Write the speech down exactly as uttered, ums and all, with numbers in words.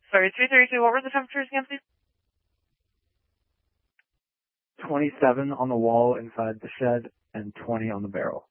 Sorry, three thirty-two, what were the temperatures again, please? twenty-seven on the wall inside the shed and twenty on the barrel.